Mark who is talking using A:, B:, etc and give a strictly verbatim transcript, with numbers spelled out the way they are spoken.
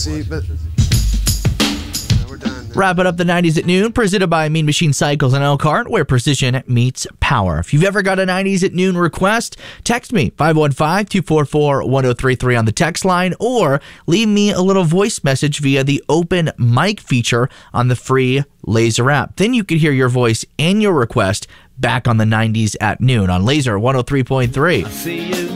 A: See, but we're done.
B: Wrapping up the nineties at noon, presented by Mean Machine Cycles in Elkhart, where precision meets power. If you've ever got a nineties at noon request, text me five one five, two four four, one zero three three on the text line, or leave me a little voice message via the open mic feature on the free Laser app. Then you can hear your voice and your request back on the nineties at noon on Laser one oh three point three.
C: I see you